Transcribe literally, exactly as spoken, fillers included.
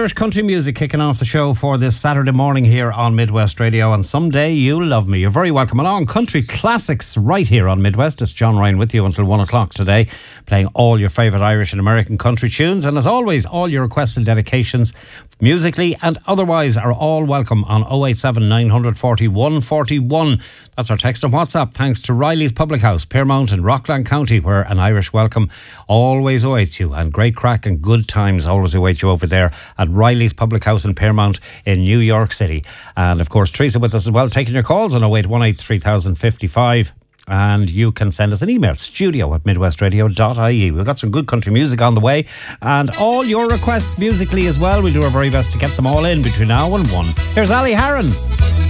Irish country music kicking off the show for this Saturday morning here on Midwest Radio. And someday you'll love me. You're very welcome along. Country classics right here on Midwest. It's John Ryan with you until one o'clock today, playing all your favourite Irish and American country tunes. And as always, all your requests and dedications, musically and otherwise, are all welcome on oh eight seven, nine four oh, one four one. That's our text and WhatsApp, thanks to Riley's Public House, Pearmount in Rockland County, where an Irish welcome always awaits you, and great crack and good times always await you over there at Riley's Public House in Pearmount in New York City. And of course, Teresa with us as well, taking your calls on oh eight one eight, three thousand fifty-five. And you can send us an email, studio at midwestradio dot I E. We've got some good country music on the way, and all your requests musically as well. We'll do our very best to get them all in between now and one. Here's Ali Harron.